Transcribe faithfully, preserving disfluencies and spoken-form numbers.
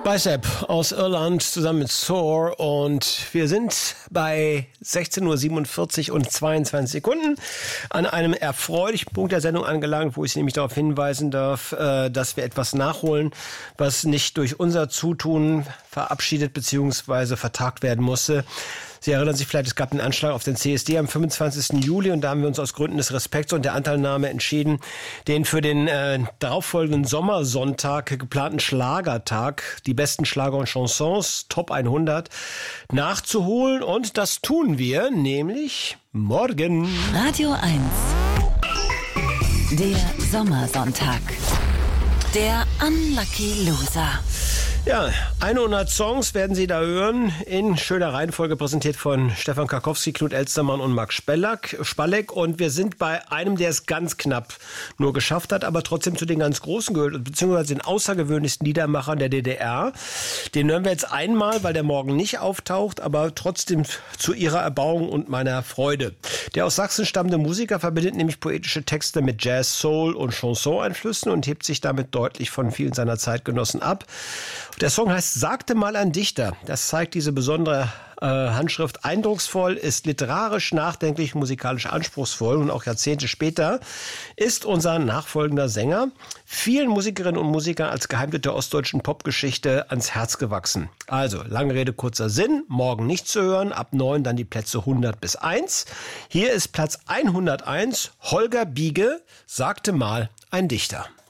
Bicep aus Irland zusammen mit Soar und wir sind bei sechzehn Uhr siebenundvierzig und zweiundzwanzig Sekunden an einem erfreulichen Punkt der Sendung angelangt, wo ich Sie nämlich darauf hinweisen darf, dass wir etwas nachholen, was nicht durch unser Zutun verabschiedet bzw. vertagt werden musste. Sie erinnern sich vielleicht, es gab einen Anschlag auf den C S D am fünfundzwanzigsten Juli und da haben wir uns aus Gründen des Respekts und der Anteilnahme entschieden, den für den äh, darauffolgenden Sommersonntag geplanten Schlagertag, die besten Schlager und Chansons, Top hundert, nachzuholen. Und das tun wir nämlich morgen. Radio eins. Der Sommersonntag. Der Unlucky Loser. Ja, hundert Songs werden Sie da hören, in schöner Reihenfolge präsentiert von Stefan Karkowski, Knut Elstermann und Max Spalleck. Spalleck. Und wir sind bei einem, der es ganz knapp nur geschafft hat, aber trotzdem zu den ganz Großen gehört, beziehungsweise den außergewöhnlichsten Liedermachern der D D R. Den hören wir jetzt einmal, weil der morgen nicht auftaucht, aber trotzdem zu Ihrer Erbauung und meiner Freude. Der aus Sachsen stammende Musiker verbindet nämlich poetische Texte mit Jazz, Soul und Chanson-Einflüssen und hebt sich damit deutlich von vielen seiner Zeitgenossen ab. Der Song heißt Sagte mal ein Dichter. Das zeigt diese besondere äh, Handschrift eindrucksvoll, ist literarisch, nachdenklich, musikalisch anspruchsvoll und auch Jahrzehnte später ist unser nachfolgender Sänger vielen Musikerinnen und Musikern als Geheimtipp der ostdeutschen Popgeschichte ans Herz gewachsen. Also, lange Rede, kurzer Sinn, morgen nicht zu hören, ab neun dann die Plätze hundert bis eins. Hier ist Platz hunderteins, Holger Biege, Sagte mal ein Dichter.